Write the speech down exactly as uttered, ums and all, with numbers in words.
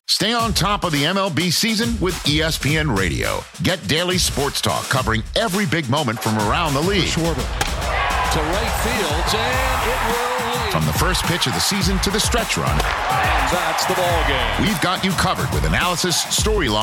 Stay on top of the M L B season with E S P N Radio. Get daily sports talk covering every big moment from around the league. Schwarber to right field, and it will lead. From the first pitch of the season to the stretch run, And that's the ball game. we've got you covered with analysis, storyline,